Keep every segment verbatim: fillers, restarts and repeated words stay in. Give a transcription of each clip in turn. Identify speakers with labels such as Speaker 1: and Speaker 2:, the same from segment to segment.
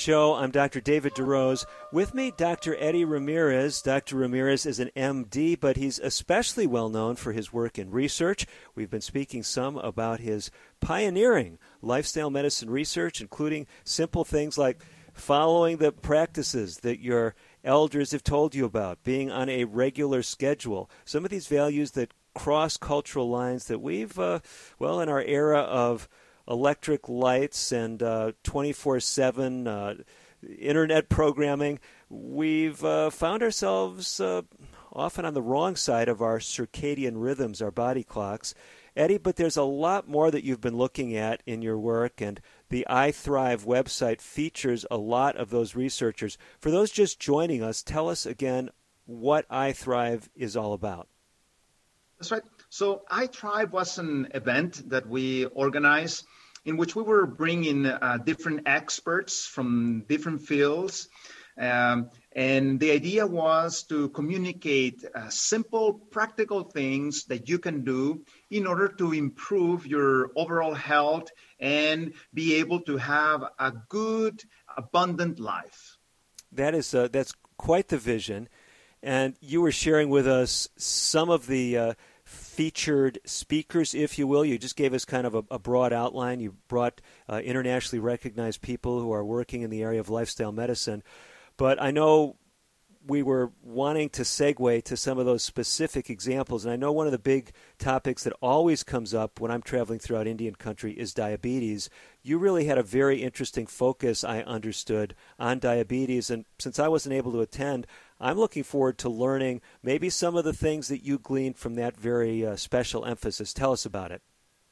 Speaker 1: Show. I'm Doctor David DeRose. With me, Doctor Eddie Ramirez. Doctor Ramirez is an M D, but he's especially well known for his work in research. We've been speaking some about his pioneering lifestyle medicine research, including simple things like following the practices that your elders have told you about, being on a regular schedule, some of these values that cross cultural lines that we've, uh, well, in our era of electric lights and uh, twenty-four seven uh, internet programming, we've uh, found ourselves uh, often on the wrong side of our circadian rhythms, our body clocks. Eddie, but there's a lot more that you've been looking at in your work, and the iThrive website features a lot of those researchers. For those just joining us, tell us again what iThrive is all about.
Speaker 2: That's right. So iThrive was an event that we organized in which we were bringing uh, different experts from different fields. Um, and the idea was to communicate uh, simple, practical things that you can do in order to improve your overall health and be able to have a good, abundant life.
Speaker 1: That is, uh, that's quite the vision. And you were sharing with us some of the uh, featured speakers, if you will. You just gave us kind of a, a broad outline. You brought uh, internationally recognized people who are working in the area of lifestyle medicine. But I know we were wanting to segue to some of those specific examples. And I know one of the big topics that always comes up when I'm traveling throughout Indian country is diabetes. You really had a very interesting focus, I understood, on diabetes. And since I wasn't able to attend, I'm looking forward to learning maybe some of the things that you gleaned from that very uh, special emphasis. Tell us about it.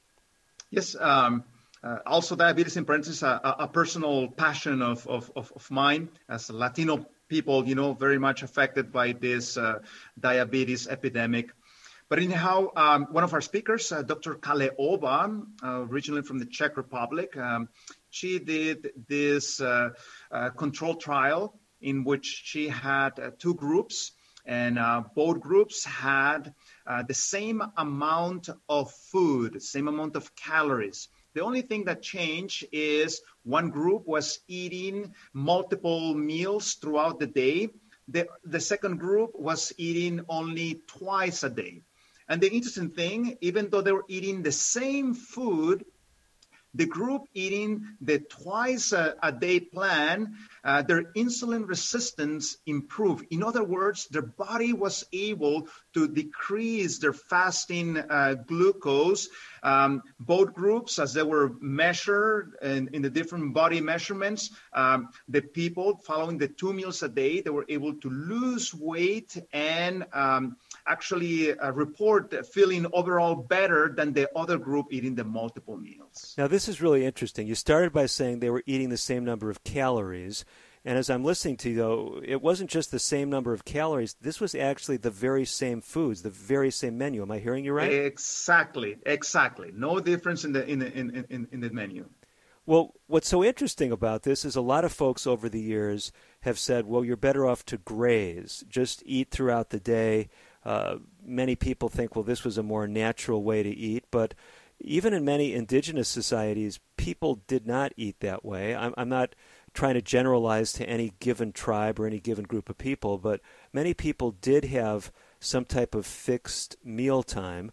Speaker 2: Yes. Um, uh, also, diabetes in parentheses, a, a personal passion of, of, of, of mine as a Latino people, you know, very much affected by this uh, diabetes epidemic. But anyhow, um, one of our speakers, uh, Doctor Kaleova, uh, originally from the Czech Republic, um, she did this uh, uh, control trial in which she had uh, two groups, and uh, both groups had uh, the same amount of food, same amount of calories. The only thing that changed is one group was eating multiple meals throughout the day. The, the second group was eating only twice a day. And the interesting thing, even though they were eating the same food, the group eating the twice a, a day plan, uh, their insulin resistance improved. In other words, their body was able to decrease their fasting uh, glucose. Um, both groups, as they were measured in, in the different body measurements, um, the people following the two meals a day, they were able to lose weight and um, actually uh, report feeling overall better than the other group eating the multiple meals.
Speaker 1: Now, this is really interesting. You started by saying they were eating the same number of calories. And as I'm listening to you, though, it wasn't just the same number of calories. This was actually the very same foods, the very same menu. Am I hearing you right?
Speaker 2: Exactly, exactly. No difference in the in the, in, in, in the menu.
Speaker 1: Well, what's so interesting about this is a lot of folks over the years have said, well, you're better off to graze, just eat throughout the day. Uh, many people think, well, this was a more natural way to eat. But even in many indigenous societies, people did not eat that way. I'm, I'm not trying to generalize to any given tribe or any given group of people, but many people did have some type of fixed meal time.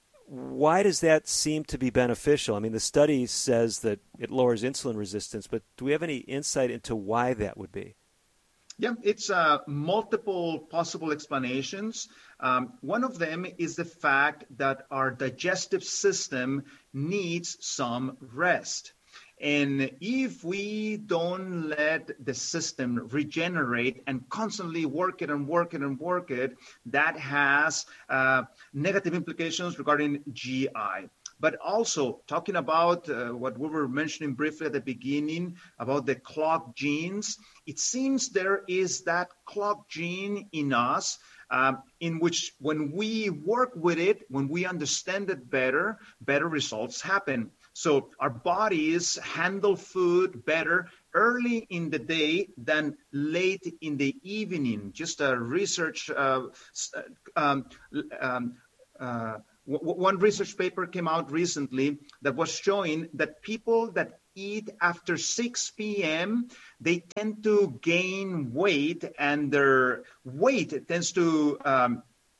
Speaker 1: Why does that seem to be beneficial? I mean, the study says that it lowers insulin resistance, but do we have any insight into why that would be?
Speaker 2: Yeah, it's uh, multiple possible explanations. Um, one of them is the fact that our digestive system needs some rest. And if we don't let the system regenerate and constantly work it and work it and work it, that has uh, negative implications regarding G I. But also talking about uh, what we were mentioning briefly at the beginning about the clock genes, it seems there is that clock gene in us um, in which when we work with it, when we understand it better, better results happen. So our bodies handle food better early in the day than late in the evening. Just a research uh, um, um, uh, w- one research paper came out recently that was showing that people that eat after six p.m., they tend to gain weight, and their weight tends to um,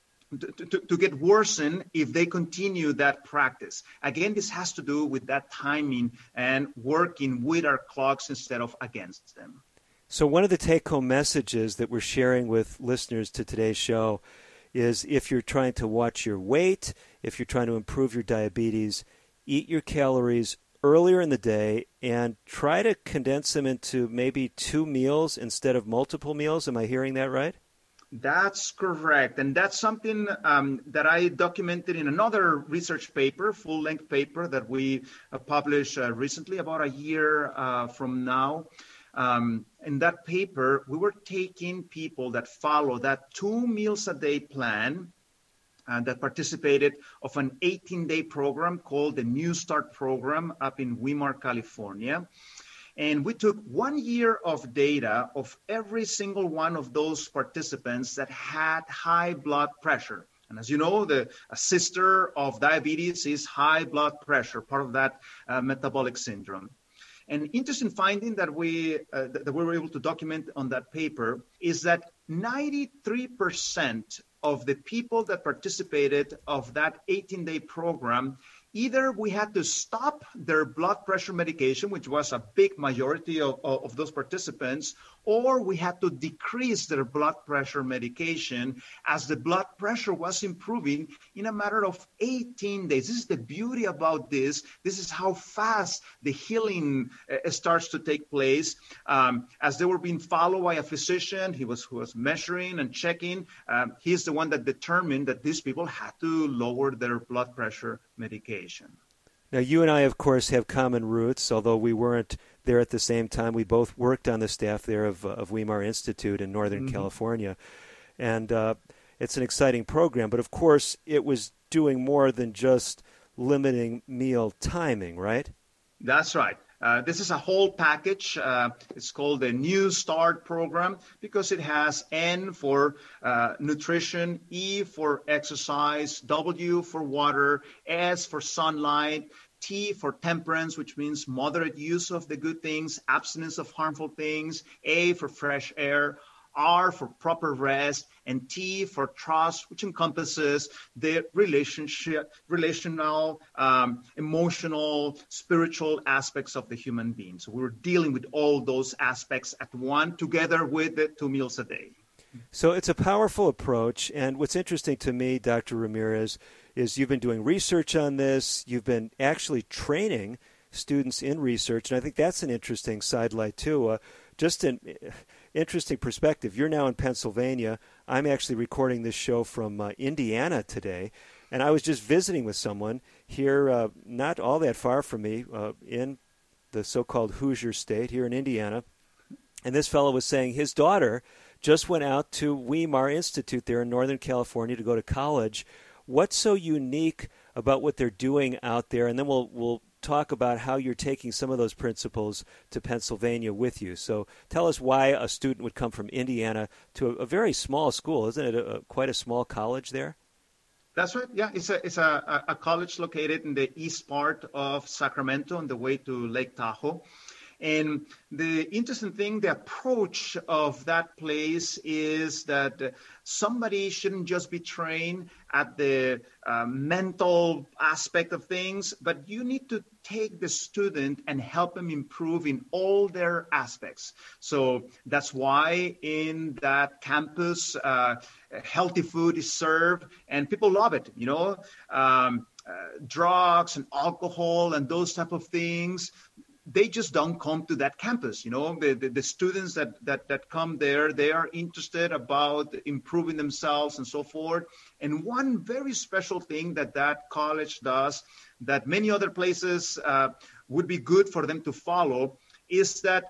Speaker 2: To, to, to get worsened if they continue that practice. Again, this has to do with that timing and working with our clocks instead of against them.
Speaker 1: So one of the take-home messages that we're sharing with listeners to today's show is if you're trying to watch your weight, if you're trying to improve your diabetes, eat your calories earlier in the day and try to condense them into maybe two meals instead of multiple meals. Am I hearing that right?
Speaker 2: That's correct. And that's something um, that I documented in another research paper, full-length paper that we uh, published uh, recently, about a year uh, from now. Um, in that paper, we were taking people that follow that two meals a day plan uh, that participated of an eighteen-day program called the New Start program up in Weimar, California. And we took one year of data of every single one of those participants that had high blood pressure. And as you know, the a sister of diabetes is high blood pressure, part of that uh, metabolic syndrome. An interesting finding that we uh, that we were able to document on that paper is that ninety-three percent of the people that participated of that eighteen-day program, either we had to stop their blood pressure medication, which was a big majority of, of those participants, or we had to decrease their blood pressure medication as the blood pressure was improving in a matter of eighteen days. This is the beauty about this. This is how fast the healing uh, starts to take place. Um, as they were being followed by a physician, he was, who was measuring and checking. Um, he's the one that determined that these people had to lower their blood pressure medication.
Speaker 1: Now, you and I, of course, have common roots, although we weren't there at the same time. We both worked on the staff there of, of Weimar Institute in Northern mm-hmm. California. And uh, it's an exciting program. But, of course, it was doing more than just limiting meal timing, right?
Speaker 2: That's right. Uh, this is a whole package. Uh, it's called the New Start program because it has N for uh, nutrition, E for exercise, W for water, S for sunlight, T for temperance, which means moderate use of the good things, abstinence of harmful things, A for fresh air, R for proper rest, and T for trust, which encompasses the relationship, relational, um, emotional, spiritual aspects of the human being. So we're dealing with all those aspects at one, together with the two meals a day.
Speaker 1: So it's a powerful approach. And what's interesting to me, Doctor Ramirez, is you've been doing research on this. You've been actually training students in research. And I think that's an interesting sidelight, too. Uh, just an interesting perspective. You're now in Pennsylvania. I'm actually recording this show from uh, Indiana today. And I was just visiting with someone here, uh, not all that far from me, uh, in the so-called Hoosier state here in Indiana. And this fellow was saying his daughter just went out to Weimar Institute there in Northern California to go to college. What's so unique about what they're doing out there? And then we'll we'll talk about how you're taking some of those principles to Pennsylvania with you. So tell us why a student would come from Indiana to a, a very small school. Isn't it a, a, quite a small college there?
Speaker 2: That's right. Yeah, it's a it's a, a college located in the east part of Sacramento on the way to Lake Tahoe. And the interesting thing, the approach of that place is that somebody shouldn't just be trained at the uh, mental aspect of things, but you need to take the student and help them improve in all their aspects. So that's why in that campus, uh, healthy food is served and people love it, you know, um, uh, drugs and alcohol and those type of things. They just don't come to that campus. You know, the, the, the students that, that, that come there, they are interested about improving themselves and so forth. And one very special thing that that college does that many other places uh, would be good for them to follow is that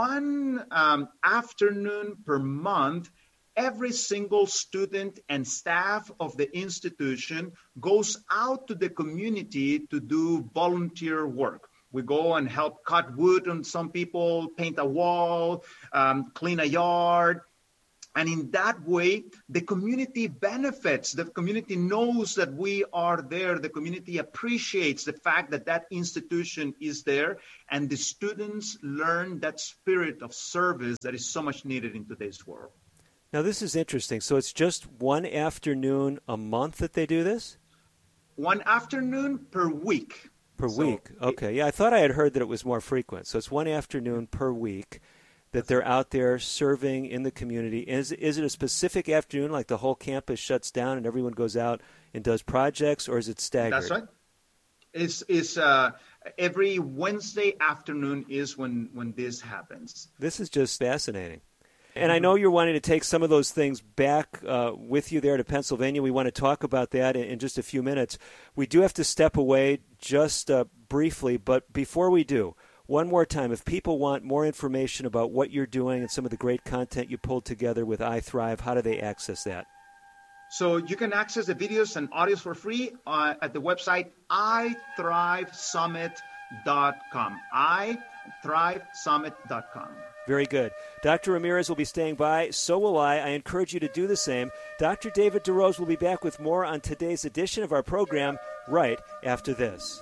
Speaker 2: one um, afternoon per month, every single student and staff of the institution goes out to the community to do volunteer work. We go and help cut wood on some people, paint a wall, um, clean a yard, And in that way, the community benefits. The community knows that we are there. The community appreciates the fact that that institution is there. And the students learn that spirit of service that is so much needed in today's world.
Speaker 1: Now, this is interesting. So it's just one afternoon a month that they do this?
Speaker 2: One afternoon per week.
Speaker 1: Per
Speaker 2: so
Speaker 1: week. Okay. Yeah, I thought I had heard that it was more frequent. So it's one afternoon per week that they're out there serving in the community. Is, is it a specific afternoon, like the whole campus shuts down and everyone goes out and does projects, or is it staggered?
Speaker 2: That's right. It's, it's uh, every Wednesday afternoon is when, when this happens.
Speaker 1: This is just fascinating. And I know you're wanting to take some of those things back uh, with you there to Pennsylvania. We want to talk about that in, in just a few minutes. We do have to step away just uh, briefly, but before we do, one more time, if people want more information about what you're doing and some of the great content you pulled together with iThrive, how do they access that?
Speaker 2: So you can access the videos and audios for free uh, at the website i thrive summit dot com. i thrive summit dot com.
Speaker 1: Very good. Doctor Ramirez will be staying by. So will I. I encourage you to do the same. Doctor David DeRose will be back with more on today's edition of our program right after this.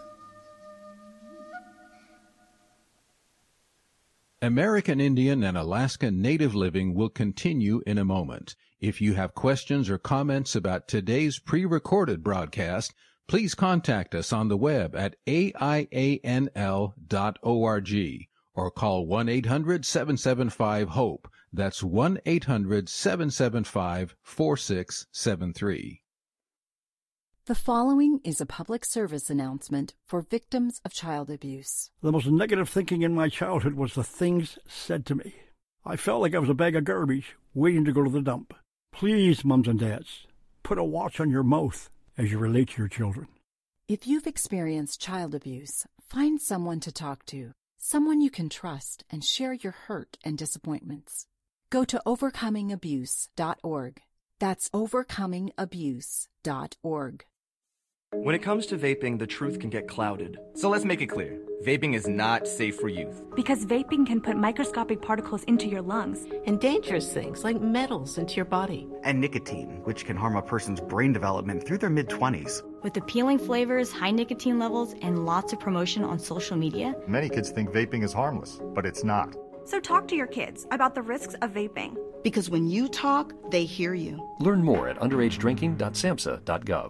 Speaker 3: American Indian and Alaska Native Living will continue in a moment. If you have questions or comments about today's pre-recorded broadcast, please contact us on the web at A I A N L dot org. Or call one eight hundred seven seven five HOPE. That's one eight hundred seven seven five four six seven three.
Speaker 4: The following is a public service announcement for victims of child abuse.
Speaker 5: The most negative thinking in my childhood was the things said to me. I felt like I was a bag of garbage waiting to go to the dump. Please, mums and dads, put a watch on your mouth as you relate to your children.
Speaker 4: If you've experienced child abuse, find someone to talk to. Someone you can trust and share your hurt and disappointments. Go to overcoming abuse dot org. That's overcoming abuse dot org.
Speaker 6: When it comes to vaping, the truth can get clouded. So let's make it clear. Vaping is not safe for youth.
Speaker 7: Because vaping can put microscopic particles into your lungs.
Speaker 8: And dangerous things like metals into your body.
Speaker 9: And nicotine, which can harm a person's brain development through their mid-twenties.
Speaker 7: With appealing flavors, high nicotine levels, and lots of promotion on social media.
Speaker 10: Many kids think vaping is harmless, but it's not.
Speaker 11: So talk to your kids about the risks of vaping.
Speaker 8: Because when you talk, they hear you.
Speaker 12: Learn more at underage drinking dot samhsa dot gov.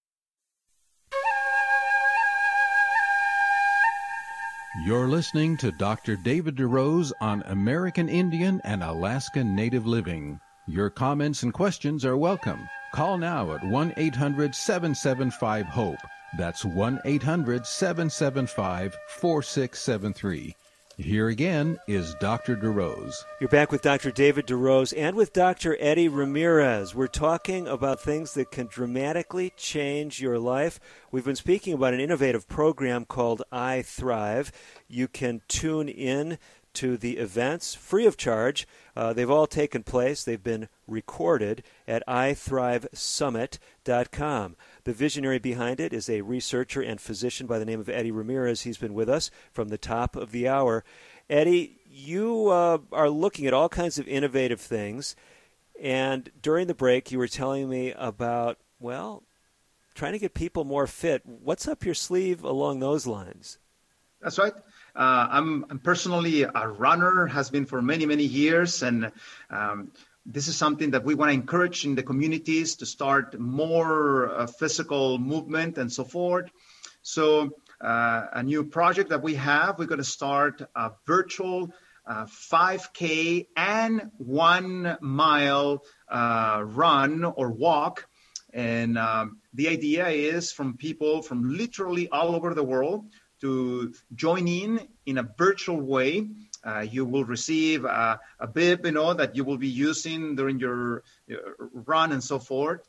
Speaker 3: You're listening to Doctor David DeRose on American Indian and Alaska Native Living. Your comments and questions are welcome. Call now at one eight hundred seven seven five HOPE. That's one eight hundred seven seven five four six seven three. Here again is Doctor DeRose.
Speaker 1: You're back with Doctor David DeRose and with Doctor Eddie Ramirez. We're talking about things that can dramatically change your life. We've been speaking about an innovative program called iThrive. You can tune in to the events free of charge. Uh, they've all taken place. They've been recorded at i thrive summit dot com. The visionary behind it is a researcher and physician by the name of Eddie Ramirez. He's been with us from the top of the hour. Eddie, you uh, are looking at all kinds of innovative things, and during the break you were telling me about, well, trying to get people more fit. What's up your sleeve along those lines?
Speaker 2: That's right. Uh, I'm, I'm personally a runner, has been for many, many years, and um, this is something that we want to encourage in the communities to start more uh, physical movement and so forth. So uh, a new project that we have, we're going to start a virtual uh, five K and one mile uh, run or walk. And um, the idea is from people from literally all over the world to join in in a virtual way. Uh, you will receive uh, a bib, you know, that you will be using during your, your run and so forth.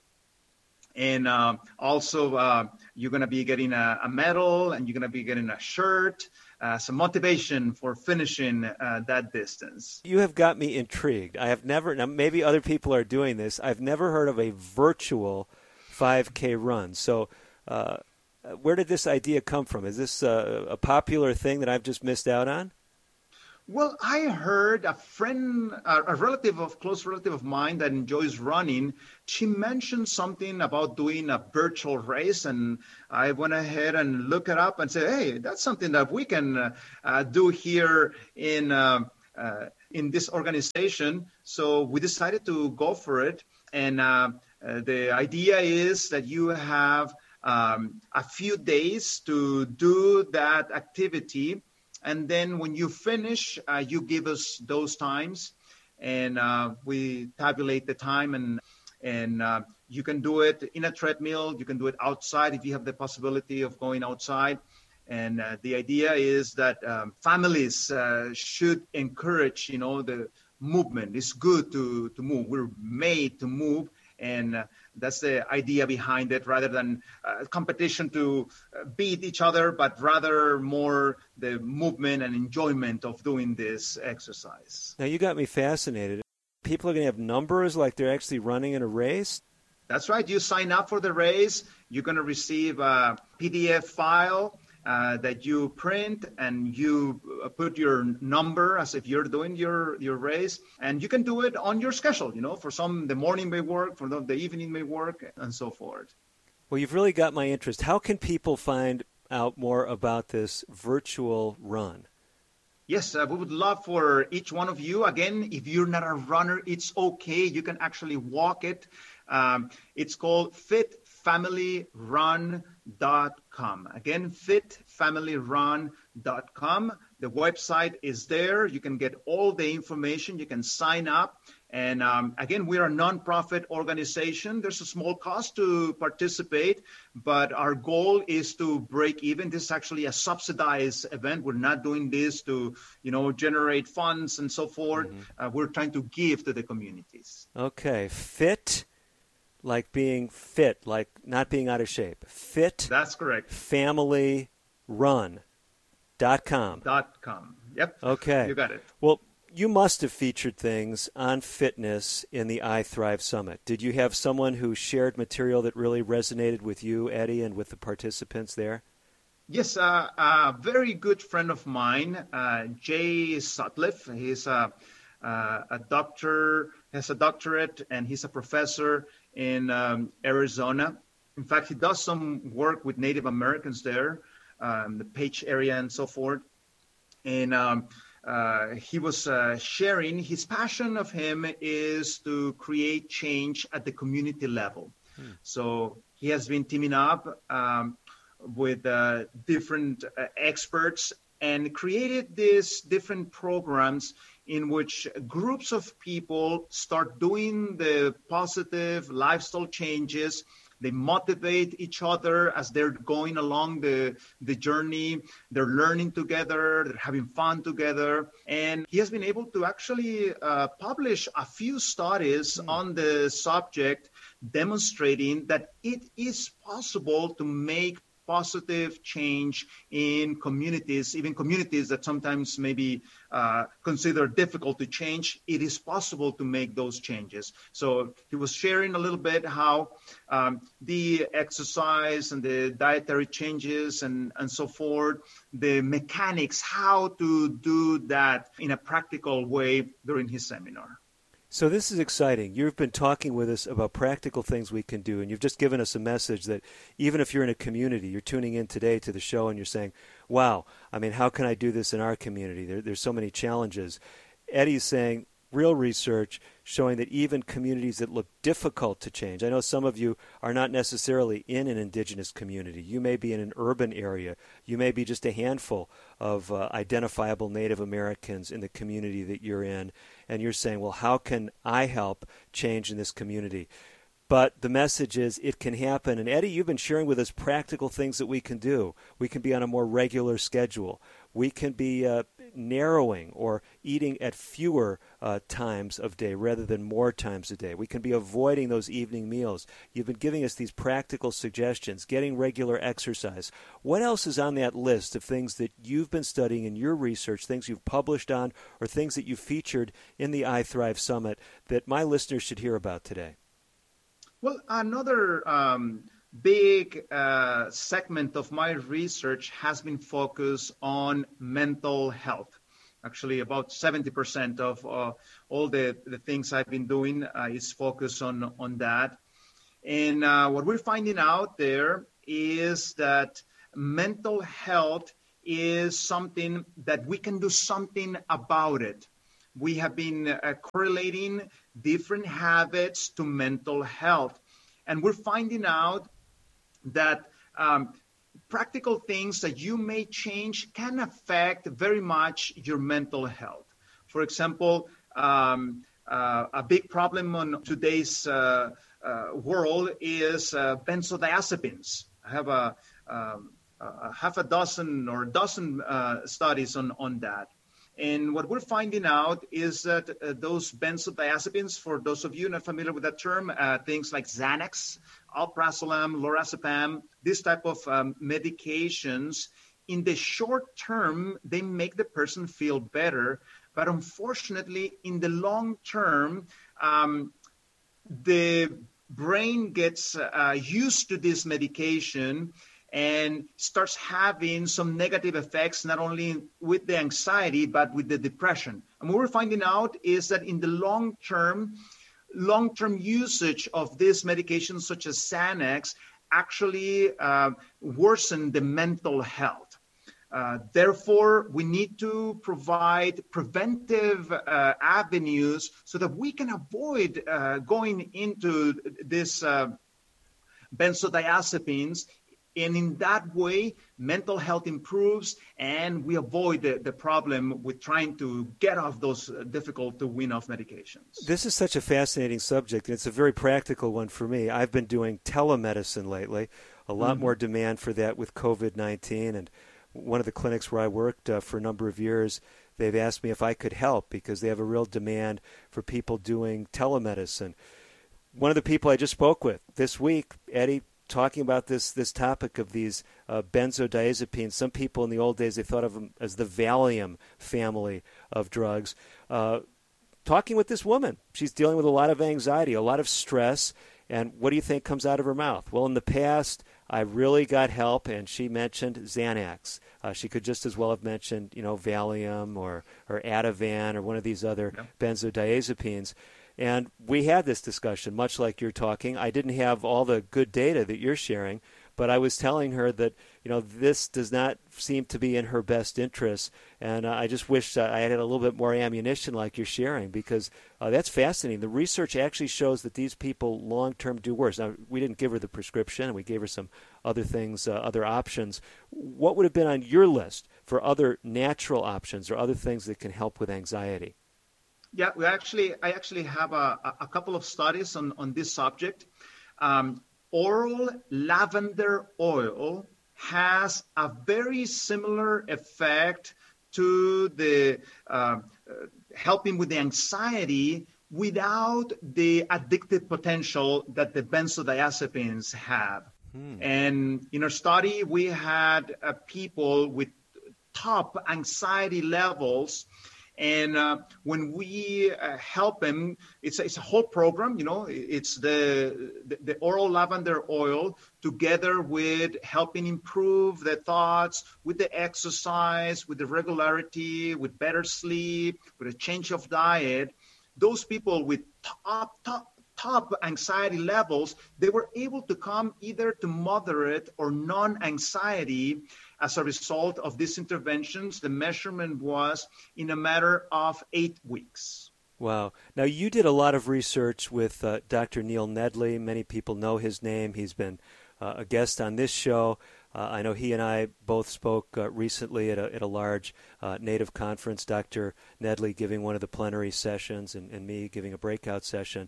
Speaker 2: And uh, also, uh, you're going to be getting a, a medal, and you're going to be getting a shirt, uh, some motivation for finishing uh, that distance.
Speaker 1: You have got me intrigued. I have never, now maybe other people are doing this, I've never heard of a virtual five K run. So uh, where did this idea come from? Is this a, a popular thing that I've just missed out on?
Speaker 2: Well, I heard a friend, a relative of close relative of mine that enjoys running. She mentioned something about doing a virtual race, and I went ahead and looked it up and said, "Hey, that's something that we can uh, uh, do here in uh, uh, in this organization." So we decided to go for it, and uh, uh, the idea is that you have um, a few days to do that activity. And then when you finish, uh, you give us those times, and uh, we tabulate the time. And and uh, you can do it in a treadmill. You can do it outside if you have the possibility of going outside. And uh, the idea is that um, families uh, should encourage, you know, the movement. It's good to to move. We're made to move. And uh, that's the idea behind it, rather than uh, competition to uh, beat each other, but rather more the movement and enjoyment of doing this exercise.
Speaker 1: Now, you got me fascinated. People are going to have numbers like they're actually running in a race?
Speaker 2: That's right. You sign up for the race. You're going to receive a P D F file uh, that you print, and you put your number as if you're doing your, your race. And you can do it on your schedule. You know, for some, the morning may work, for them, the evening may work, and so forth.
Speaker 1: Well, you've really got my interest. How can people find out more about this virtual run?
Speaker 2: Yes, uh, we would love for each one of you. Again, if you're not a runner, it's okay. You can actually walk it. Um, it's called fit family run dot com. Again, fit family run dot com. The website is there. You can get all the information. You can sign up. And um, again, we're a nonprofit organization. There's a small cost to participate, but our goal is to break even. This is actually a subsidized event. We're not doing this to, you know, generate funds and so forth. Mm-hmm. Uh, we're trying to give to the communities.
Speaker 1: Okay, fit. Like being fit, like not being out of shape. Fit.
Speaker 2: That's correct.
Speaker 1: Family run dot com.
Speaker 2: Dot com. Yep.
Speaker 1: Okay.
Speaker 2: You got it.
Speaker 1: Well, you must have featured things on fitness in the iThrive Summit. Did you have someone who shared material that really resonated with you, Eddie, and with the participants there?
Speaker 2: Yes, uh, a very good friend of mine, uh, Jay Sutliff. He's a, uh, a doctor, has a doctorate, and he's a professor in um, Arizona. In fact, he does some work with Native Americans there, um, the Page area and so forth. And um, uh, he was uh, sharing his passion of him is to create change at the community level. Hmm. So he has been teaming up um, with uh, different uh, experts and created these different programs in which groups of people start doing the positive lifestyle changes. They motivate each other as they're going along the, the journey. They're learning together. They're having fun together. And he has been able to actually uh, publish a few studies mm. on the subject, demonstrating that it is possible to make positive change in communities, even communities that sometimes maybe uh, consider difficult to change. It is possible to make those changes. So he was sharing a little bit how um, the exercise and the dietary changes and, and so forth, the mechanics, how to do that in a practical way during his seminar.
Speaker 1: So this is exciting. You've been talking with us about practical things we can do, and you've just given us a message that even if you're in a community, you're tuning in today to the show and you're saying, wow, I mean, how can I do this in our community? There, there's so many challenges. Eddie's saying real research showing that even communities that look difficult to change. I know some of you are not necessarily in an indigenous community. You may be in an urban area. You may be just a handful of uh, identifiable Native Americans in the community that you're in. And you're saying, well, how can I help change in this community? But the message is it can happen. And Eddie, you've been sharing with us practical things that we can do. We can be on a more regular schedule. We can be uh, narrowing or eating at fewer uh, times of day rather than more times a day. We can be avoiding those evening meals. You've been giving us these practical suggestions, getting regular exercise. What else is on that list of things that you've been studying in your research, things you've published on, or things that you've featured in the iThrive Summit that my listeners should hear about today?
Speaker 2: Well, another um, big uh, segment of my research has been focused on mental health. Actually, about seventy percent of uh, all the, the things I've been doing uh, is focused on, on that. And uh, what we're finding out there is that mental health is something that we can do something about it. We have been uh, correlating different habits to mental health. And we're finding out that um, practical things that you may change can affect very much your mental health. For example, um, uh, a big problem on today's uh, uh, world is uh, benzodiazepines. I have a, um, a half a dozen or a dozen uh, studies on, on that. And what we're finding out is that uh, those benzodiazepines, for those of you not familiar with that term, uh, things like Xanax, alprazolam, lorazepam, this type of um, medications, in the short term, they make the person feel better. But unfortunately, in the long term, um, the brain gets uh, used to this medication and starts having some negative effects, not only with the anxiety, but with the depression. And what we're finding out is that in the long term, long-term usage of these medications, such as Xanax, actually uh, worsen the mental health. Uh, therefore, we need to provide preventive uh, avenues so that we can avoid uh, going into this uh, benzodiazepines. And in that way, mental health improves, and we avoid the, the problem with trying to get off those difficult to wean off medications.
Speaker 1: This is such a fascinating subject, and it's a very practical one for me. I've been doing telemedicine lately, a lot mm-hmm. more demand for that with covid nineteen. And one of the clinics where I worked uh, for a number of years, they've asked me if I could help because they have a real demand for people doing telemedicine. One of the people I just spoke with this week, Eddie, talking about this this topic of these uh, benzodiazepines. Some people in the old days, they thought of them as the Valium family of drugs. Uh, talking with this woman, she's dealing with a lot of anxiety, a lot of stress, and what do you think comes out of her mouth? Well, in the past, I really got help, and she mentioned Xanax. Uh, she could just as well have mentioned, you know, Valium or, or Ativan or one of these other yeah. benzodiazepines. And we had this discussion, much like you're talking. I didn't have all the good data that you're sharing, but I was telling her that, you know, this does not seem to be in her best interest. And uh, I just wish uh, I had a little bit more ammunition like you're sharing, because uh, that's fascinating. The research actually shows that these people long-term do worse. Now, we didn't give her the prescription. We gave her some other things, uh, other options. What would have been on your list for other natural options or other things that can help with anxiety?
Speaker 2: Yeah, we actually, I actually have a, a couple of studies on, on this subject. Um, oral lavender oil has a very similar effect to the uh, helping with the anxiety without the addictive potential that the benzodiazepines have. Hmm. And in our study, we had uh, people with top anxiety levels. And uh, when we uh, help them, it's, it's a whole program, you know, it's the, the, the oral lavender oil together with helping improve the thoughts, with the exercise, with the regularity, with better sleep, with a change of diet. Those people with top, top, top anxiety levels, they were able to come either to moderate or non-anxiety. As a result of these interventions, the measurement was in a matter of eight weeks.
Speaker 1: Wow. Now, you did a lot of research with uh, Doctor Neil Nedley. Many people know his name. He's been uh, a guest on this show. Uh, I know he and I both spoke uh, recently at a, at a large uh, Native conference, Doctor Nedley giving one of the plenary sessions and, and me giving a breakout session.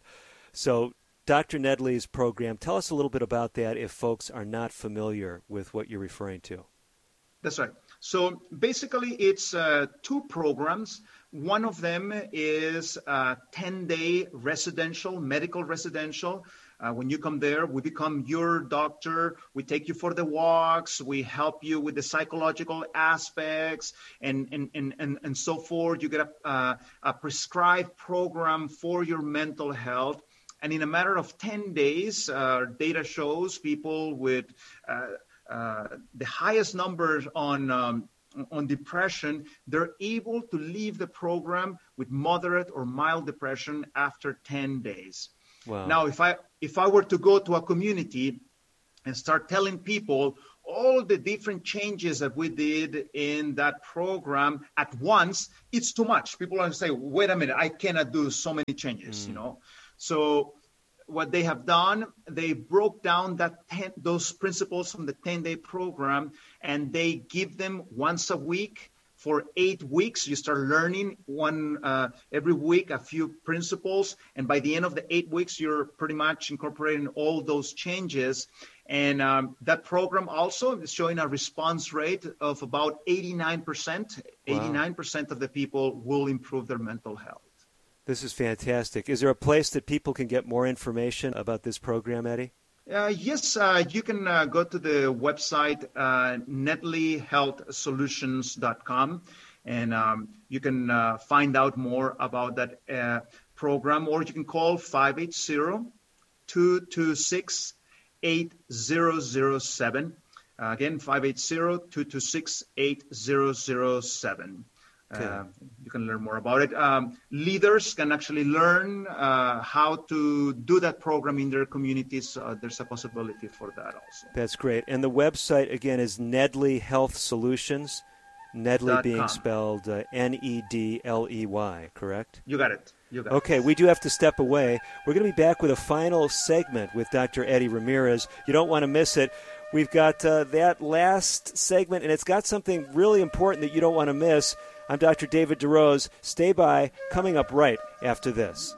Speaker 1: So Doctor Nedley's program, tell us a little bit about that if folks are not familiar with what you're referring to.
Speaker 2: That's right. So basically, it's uh, two programs. One of them is a ten-day residential, medical residential. Uh, when you come there, we become your doctor. We take you for the walks. We help you with the psychological aspects and and and and, and so forth. You get a, uh, a prescribed program for your mental health. And in a matter of ten days, uh, data shows people with uh, Uh, the highest numbers on um, on depression, they're able to leave the program with moderate or mild depression after ten days.
Speaker 1: Wow.
Speaker 2: Now, if I if I were to go to a community and start telling people all the different changes that we did in that program at once, it's too much. People are going to say, wait a minute, I cannot do so many changes, mm. you know. So what they have done, they broke down that ten, those principles from the ten-day program, and they give them once a week for eight weeks. You start learning one uh, every week a few principles, and by the end of the eight weeks, you're pretty much incorporating all those changes. And um, that program also is showing a response rate of about eighty-nine percent. Wow. eighty-nine percent of the people will improve their mental health.
Speaker 1: This is fantastic. Is there a place that people can get more information about this program, Eddie?
Speaker 2: Uh, yes, uh, you can uh, go to the website uh, Nedley Health Solutions dot com, and um, you can uh, find out more about that uh, program, or you can call five eight zero, two two six, eight zero zero seven. Uh, again, five eight zero, two two six, eight zero zero seven. Okay. Uh, you can learn more about it. Um, leaders can actually learn uh, how to do that program in their communities. Uh, there's a possibility for that also.
Speaker 1: That's great. And the website, again, is Nedley Health Solutions, Nedley being
Speaker 2: com.
Speaker 1: spelled uh, N E D L E Y, correct?
Speaker 2: You got it. You got
Speaker 1: okay,
Speaker 2: it.
Speaker 1: We do have to step away. We're going to be back with a final segment with Doctor Eddie Ramirez. You don't want to miss it. We've got uh, that last segment, and it's got something really important that you don't want to miss. I'm Doctor David DeRose. Stay by. Coming up right after this.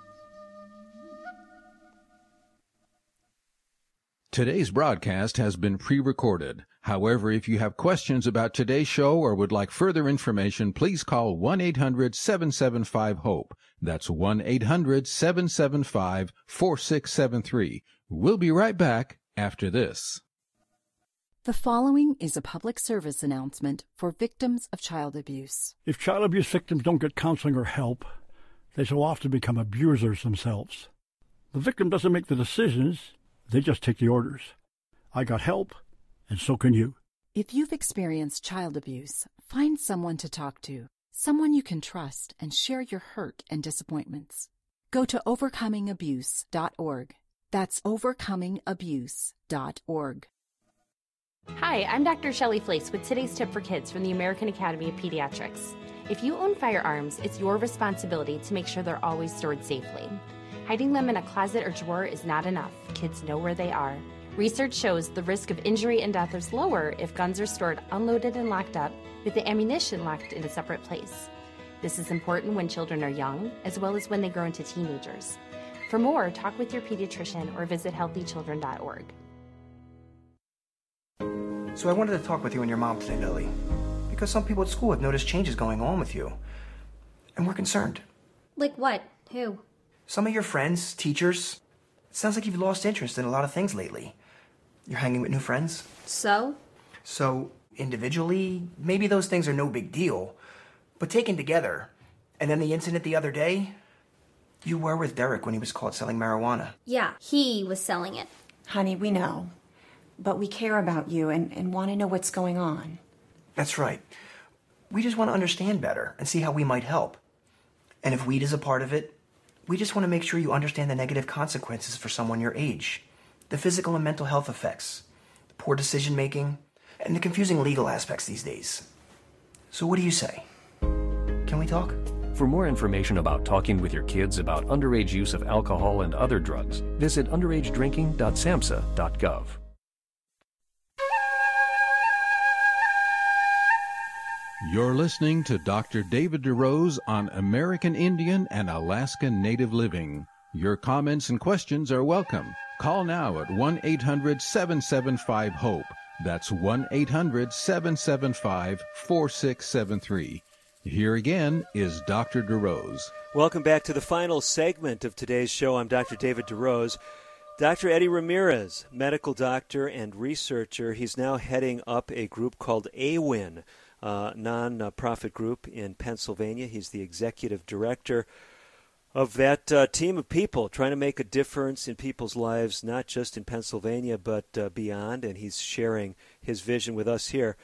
Speaker 3: Today's broadcast has been pre-recorded. However, if you have questions about today's show or would like further information, please call one eight hundred seven seven five HOPE. That's one eight hundred seven seven five four six seven three. We'll be right back after this.
Speaker 4: The following is a public service announcement for victims of child abuse.
Speaker 5: If child abuse victims don't get counseling or help, they so often become abusers themselves. The victim doesn't make the decisions, they just take the orders. I got help, and so can you.
Speaker 4: If you've experienced child abuse, find someone to talk to, someone you can trust, and share your hurt and disappointments. Go to overcoming abuse dot org. That's overcoming abuse dot org.
Speaker 13: Hi, I'm Doctor Shelley Flakes with today's tip for kids from the American Academy of Pediatrics. If you own firearms, it's your responsibility to make sure they're always stored safely. Hiding them in a closet or drawer is not enough. Kids know where they are. Research shows the risk of injury and death is lower if guns are stored unloaded and locked up, with the ammunition locked in a separate place. This is important when children are young, as well as when they grow into teenagers. For more, talk with your pediatrician or visit healthy children dot org.
Speaker 14: So I wanted to talk with you and your mom today, Lily, because some people at school have noticed changes going on with you, and we're concerned.
Speaker 15: Like what? Who?
Speaker 14: Some of your friends, teachers. It sounds like you've lost interest in a lot of things lately. You're hanging with new friends.
Speaker 15: So?
Speaker 14: So, individually, maybe those things are no big deal, but taken together, and then the incident the other day, you were with Derek when he was caught selling marijuana.
Speaker 15: Yeah, he was selling it.
Speaker 16: Honey, we know. But we care about you and, and want to know what's going on.
Speaker 14: That's right. We just want to understand better and see how we might help. And if weed is a part of it, we just want to make sure you understand the negative consequences for someone your age, the physical and mental health effects, the poor decision making, and the confusing legal aspects these days. So what do you say? Can we talk?
Speaker 12: For more information about talking with your kids about underage use of alcohol and other drugs, visit underage drinking dot samhsa dot gov.
Speaker 3: You're listening to Doctor David DeRose on American Indian and Alaska Native Living. Your comments and questions are welcome. Call now at one eight hundred seven seven five HOPE. That's one eight hundred seven seven five four six seven three. Here again is Doctor DeRose.
Speaker 1: Welcome back to the final segment of today's show. I'm Doctor David DeRose. Doctor Eddie Ramirez, medical doctor and researcher. He's now heading up a group called A W I N. Uh, non-profit group in Pennsylvania. He's the executive director of that uh, team of people trying to make a difference in people's lives, not just in Pennsylvania, but uh, beyond, and he's sharing his vision with us here.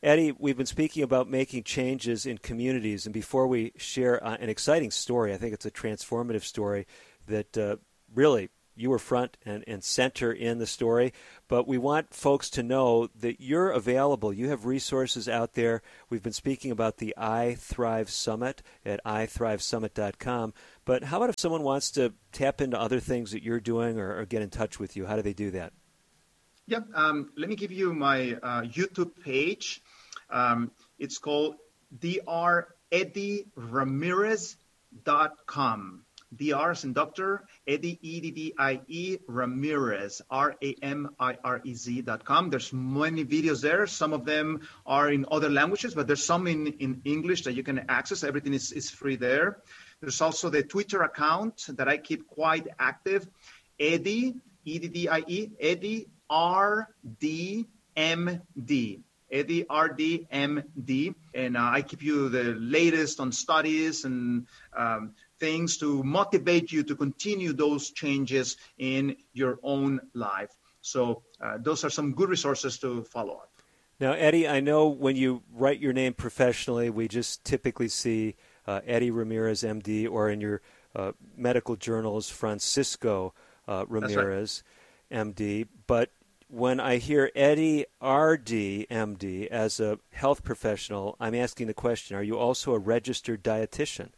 Speaker 1: Eddie, we've been speaking about making changes in communities, and before we share uh, an exciting story, I think it's a transformative story that uh, really you were front and, and center in the story, but we want folks to know that you're available. You have resources out there. We've been speaking about the I Thrive Summit at i thrive summit dot com, but how about if someone wants to tap into other things that you're doing or, or get in touch with you? How do they do that?
Speaker 2: Yeah, um, let me give you my uh, YouTube page. Um, it's called Doctor Eddie Ramirez dot com. Doctor as in Doctor Eddie, E D D I E, Ramirez, R A M I R E Z dot com. There's many videos there. Some of them are in other languages, but there's some in, in English that you can access. Everything is, is free there. There's also the Twitter account that I keep quite active. Eddie, E D D I E, Eddie R D M D. Eddie R D M D. And uh, I keep you the latest on studies and um, things to motivate you to continue those changes in your own life. So uh, those are some good resources to follow up.
Speaker 1: Now, Eddie, I know when you write your name professionally, we just typically see uh, Eddie Ramirez, M D, or in your uh, medical journals, Francisco uh, Ramirez, right. M D. But when I hear Eddie R D, M D, as a health professional, I'm asking the question, are you also a registered dietitian?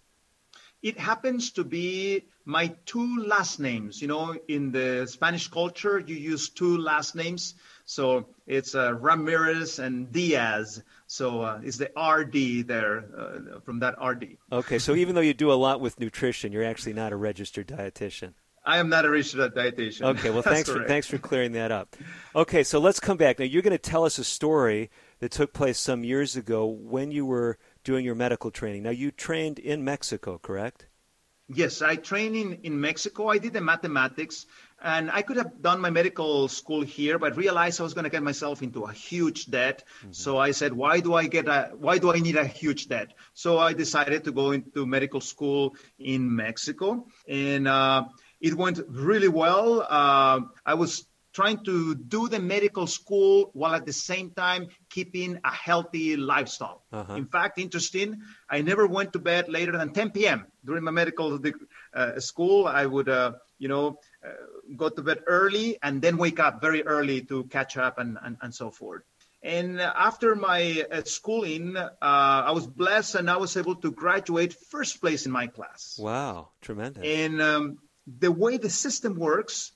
Speaker 2: It happens to be my two last names. You know, in the Spanish culture, you use two last names. So it's uh, Ramirez and Diaz. So uh, it's the R D there uh, from that R D.
Speaker 1: Okay, so even though you do a lot with nutrition, you're actually not a registered dietitian.
Speaker 2: I am not a registered dietitian.
Speaker 1: Okay, well, thanks for, thanks for clearing that up. Okay, so let's come back. Now, you're going to tell us a story that took place some years ago when you were doing your medical training. Now, you trained in Mexico, correct?
Speaker 2: Yes, I trained in, in Mexico. I did the mathematics, and I could have done my medical school here, but realized I was going to get myself into a huge debt. Mm-hmm. So I said, why do I get a, why do I need a huge debt? So I decided to go into medical school in Mexico, and uh, it went really well. Uh, I was trying to do the medical school while at the same time keeping a healthy lifestyle. Uh-huh. In fact, interesting, I never went to bed later than ten p.m. during my medical uh, school. I would, uh, you know, uh, go to bed early and then wake up very early to catch up and, and, and so forth. And after my uh, schooling, uh, I was blessed and I was able to graduate first place in my class.
Speaker 1: Wow, tremendous.
Speaker 2: And um, the way the system works,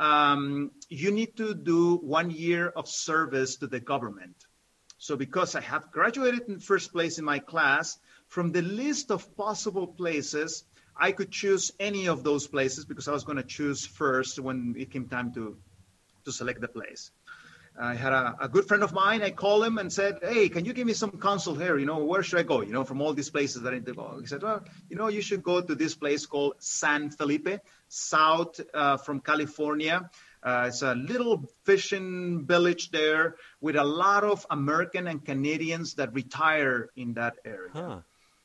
Speaker 2: um, you need to do one year of service to the government. So because I have graduated in first place in my class, from the list of possible places, I could choose any of those places because I was going to choose first when it came time to, to select the place. I had a, a good friend of mine. I called him and said, hey, can you give me some counsel here? You know, where should I go? You know, from all these places that I need to go. He said, well, you know, you should go to this place called San Felipe, south uh, from California. Uh, it's a little fishing village there with a lot of American and Canadians that retire in that area. Huh.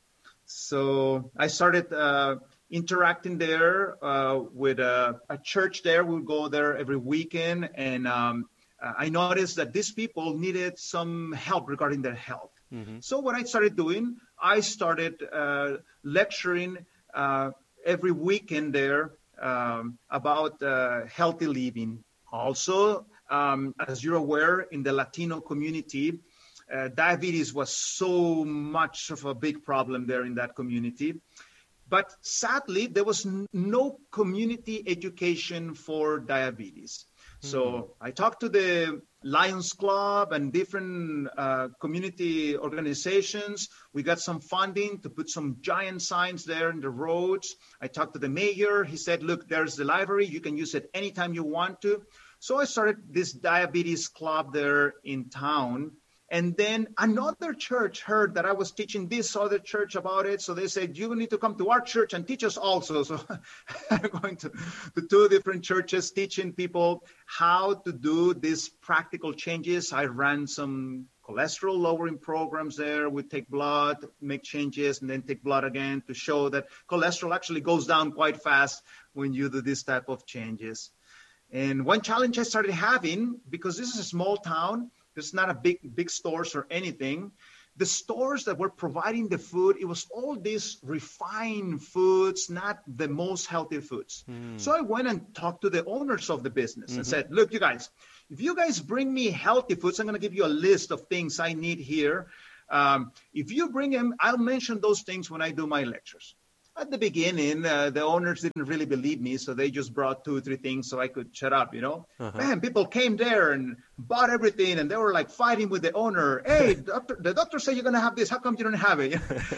Speaker 2: So I started uh, interacting there uh, with a, a church there. We'll go there every weekend. And um, I noticed that these people needed some help regarding their health. Mm-hmm. So what I started doing, I started uh, lecturing uh, every weekend there um, about uh, healthy living. Also, um, as you're aware, in the Latino community, uh, diabetes was so much of a big problem there in that community. But sadly, there was n- no community education for diabetes. So I talked to the Lions Club and different uh, community organizations. We got some funding to put some giant signs there in the roads. I talked to the mayor. He said, look, there's the library. You can use it anytime you want to. So I started this diabetes club there in town. And then another church heard that I was teaching this other church about it. So they said, you need to come to our church and teach us also. So I'm going to the two different churches teaching people how to do these practical changes. I ran some cholesterol lowering programs there. We take blood, make changes, and then take blood again to show that cholesterol actually goes down quite fast when you do this type of changes. And one challenge I started having, because this is a small town, There's not a big, big stores or anything. The stores that were providing the food, it was all these refined foods, not the most healthy foods. Mm. So I went and talked to the owners of the business mm-hmm. and said, look, you guys, if you guys bring me healthy foods, I'm going to give you a list of things I need here. Um, if you bring them, I'll mention those things when I do my lectures. At the beginning, uh, the owners didn't really believe me, so they just brought two or three things so I could shut up, you know. Uh-huh. Man, people came there and bought everything, and they were like fighting with the owner. Hey, doctor, the doctor said you're going to have this. How come you don't have it?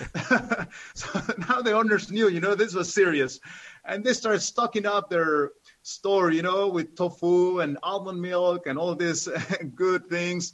Speaker 2: So now the owners knew, you know, this was serious. And they started stocking up their store, you know, with tofu and almond milk and all these good things.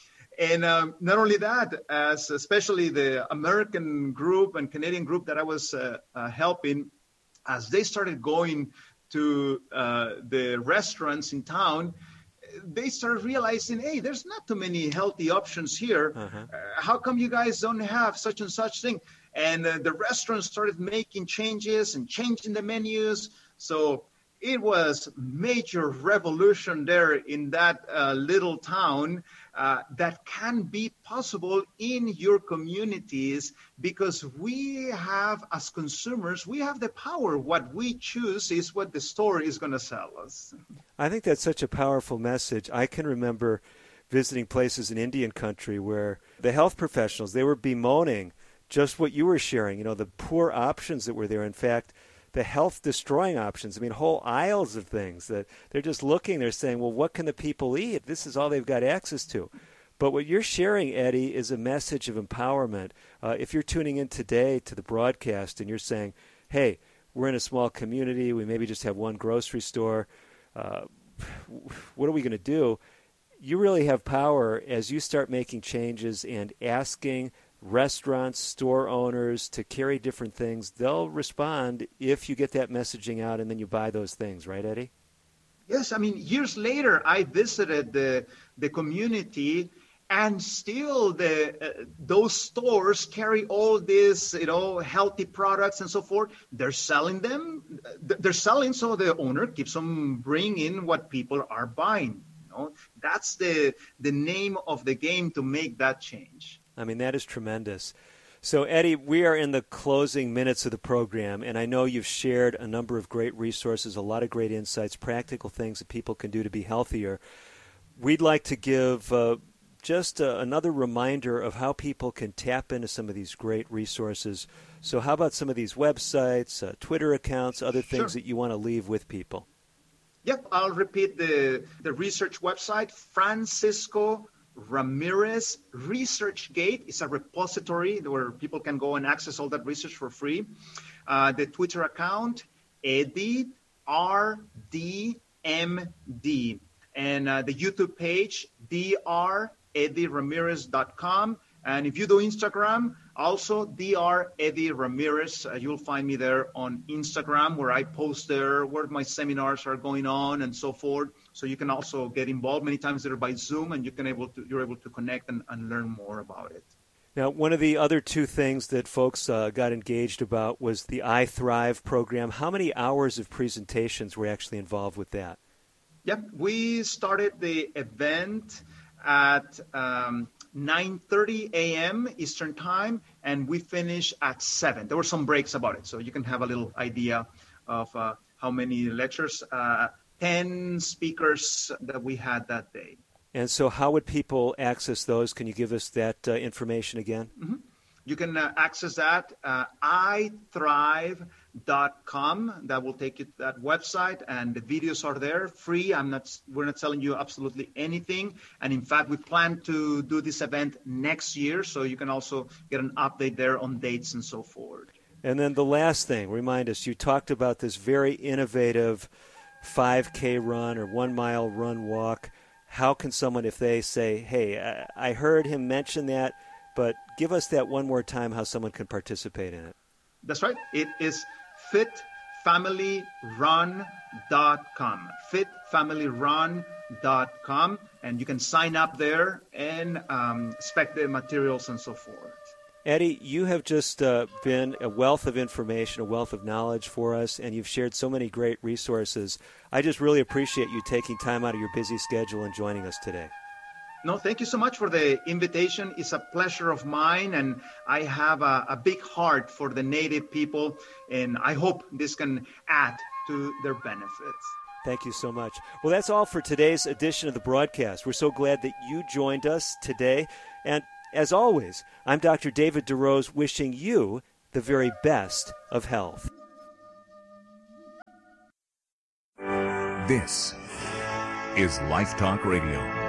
Speaker 2: And um, not only that, as especially the American group and Canadian group that I was uh, uh, helping, as they started going to uh, the restaurants in town, they started realizing, hey, there's not too many healthy options here. Uh-huh. Uh, how come you guys don't have such and such thing? And uh, the restaurants started making changes and changing the menus. So it was major revolution there in that uh, little town. Uh, that can be possible in your communities because we have, as consumers, we have the power. What we choose is what the store is going to sell us.
Speaker 1: I think that's such a powerful message. I can remember visiting places in Indian country where the health professionals, they were bemoaning just what you were sharing, you know, the poor options that were there. In fact, the health-destroying options. I mean, whole aisles of things that they're just looking, they're saying, well, what can the people eat? This is all they've got access to. But what you're sharing, Eddie, is a message of empowerment. Uh, if you're tuning in today to the broadcast and you're saying, hey, we're in a small community, we maybe just have one grocery store, uh, what are we going to do? You really have power as you start making changes and asking restaurants, store owners to carry different things. They'll respond if you get that messaging out and then you buy those things, right, Eddie?
Speaker 2: Yes, I mean, years later, I visited the the community, and still the uh, those stores carry all these, you know, healthy products and so forth. They're selling them. They're selling, so the owner keeps on bringing what people are buying. You know, that's the the name of the game to make that change.
Speaker 1: I mean, that is tremendous. So, Eddie, we are in the closing minutes of the program, and I know you've shared a number of great resources, a lot of great insights, practical things that people can do to be healthier. We'd like to give uh, just uh, another reminder of how people can tap into some of these great resources. So how about some of these websites, uh, Twitter accounts, other things
Speaker 2: Sure.
Speaker 1: that you want to leave with people?
Speaker 2: Yep, I'll repeat the, the research website, Francisco Ramirez ResearchGate. Is a repository where people can go and access all that research for free. Uh, the Twitter account, Eddie R D M D. And uh, the YouTube page, D R Eddie Ramirez dot com. And if you do Instagram, also D R Eddie Ramirez. Uh, you'll find me there on Instagram, where I post there where my seminars are going on and so forth. So you can also get involved. Many times they're by Zoom, and you can able to you're able to connect and, and learn more about it.
Speaker 1: Now, one of the other two things that folks uh, got engaged about was the I Thrive program. How many hours of presentations were actually involved with that?
Speaker 2: Yep, we started the event at um, nine thirty a.m. Eastern Time, and we finished at seven. There were some breaks about it, so you can have a little idea of uh, how many lectures, uh, ten speakers that we had that day.
Speaker 1: And so how would people access those? Can you give us that uh, information again?
Speaker 2: Mm-hmm. You can uh, access that, uh, i thrive dot com. That will take you to that website, and the videos are there, free. I'm not, we're not telling you absolutely anything. And in fact, we plan to do this event next year, so you can also get an update there on dates and so forth.
Speaker 1: And then the last thing, remind us, you talked about this very innovative five K run or one-mile run walk. How can someone, if they say, hey, I heard him mention that, but give us that one more time, how someone can participate in it?
Speaker 2: That's right. It is fit family run dot com. fit family run dot com. And you can sign up there and um, inspect the materials and so forth.
Speaker 1: Eddie, you have just uh, been a wealth of information, a wealth of knowledge for us, and you've shared so many great resources. I just really appreciate you taking time out of your busy schedule and joining us today.
Speaker 2: No, thank you so much for the invitation. It's a pleasure of mine, and I have a, a big heart for the Native people, and I hope this can add to their benefits.
Speaker 1: Thank you so much. Well, that's all for today's edition of the broadcast. We're so glad that you joined us today. And as always, I'm Doctor David DeRose, wishing you the very best of health.
Speaker 17: This is Life Talk Radio.